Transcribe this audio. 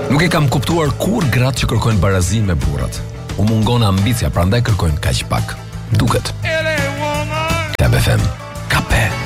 Nuk e kam kuptuar kur gratë që kërkojnë barazi me burrat. U mungon ambicia, prandaj kërkojnë kaq pak. Duket. Club FM.